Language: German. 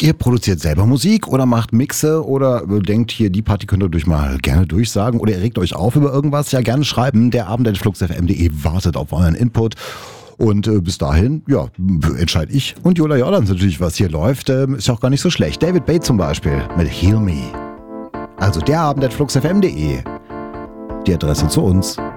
Ihr produziert selber Musik oder macht Mixe oder denkt hier, die Party könnt ihr euch mal gerne durchsagen oder ihr regt euch auf über irgendwas? Ja, gerne schreiben. Der Abend@fluxfm.de wartet auf euren Input. Und bis dahin, ja, entscheide ich und Jola Jordans natürlich, was hier läuft. Ist ja auch gar nicht so schlecht. David Bates zum Beispiel mit Heal Me. Also der Abend@fluxfm.de. Die Adresse zu uns.